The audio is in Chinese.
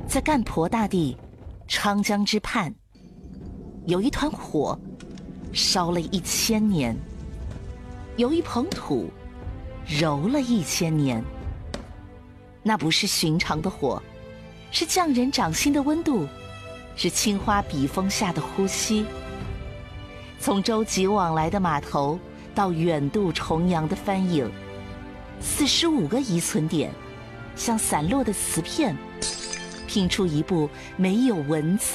在干婆大地昌江之畔，有一团火烧了1000年，有一捧土揉了1000年。那不是寻常的火，是匠人掌心的温度，是青花笔锋下的呼吸。从舟楫往来的码头到远渡重洋的帆影，45个遗存点像散落的瓷片，拼出一部没有文字